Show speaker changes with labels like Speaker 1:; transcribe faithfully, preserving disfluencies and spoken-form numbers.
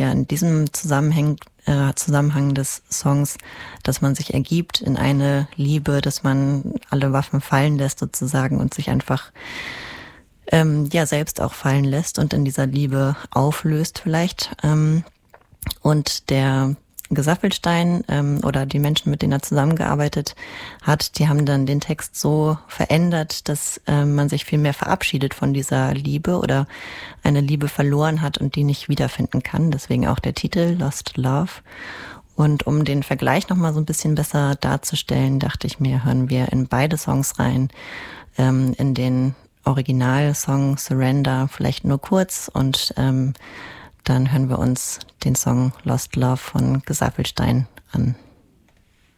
Speaker 1: ja in diesem Zusammenhang, äh, Zusammenhang des Songs, dass man sich ergibt in eine Liebe, dass man alle Waffen fallen lässt sozusagen und sich einfach ähm, ja selbst auch fallen lässt und in dieser Liebe auflöst vielleicht. Ähm, und der Gesaffelstein ähm, oder die Menschen, mit denen er zusammengearbeitet hat, die haben dann den Text so verändert, dass ähm, man sich viel mehr verabschiedet von dieser Liebe oder eine Liebe verloren hat und die nicht wiederfinden kann. Deswegen auch der Titel Lost Love. Und um den Vergleich nochmal so ein bisschen besser darzustellen, dachte ich mir, hören wir in beide Songs rein. Ähm, in den Originalsong Surrender vielleicht nur kurz und ähm, dann hören wir uns den Song Lost Love von Gesaffelstein an.